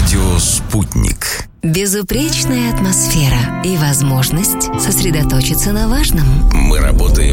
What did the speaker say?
Радио «Спутник». Безупречная атмосфера и возможность сосредоточиться на важном. Мы работаем